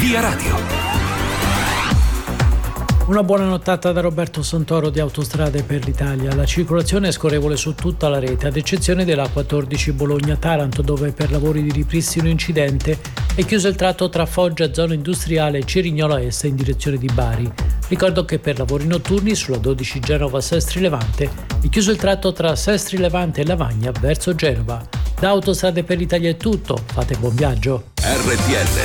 Via Radio. Una buona nottata da Roberto Santoro di Autostrade per l'Italia. La circolazione è scorrevole su tutta la rete, ad eccezione della A14 Bologna-Taranto, dove per lavori di ripristino incidente è chiuso il tratto tra Foggia, zona industriale, e Cerignola Est in direzione di Bari. Ricordo che per lavori notturni sulla 12 Genova-Sestri Levante è chiuso il tratto tra Sestri Levante e Lavagna verso Genova. Da Autostrade per l'Italia è tutto, fate buon viaggio. RTL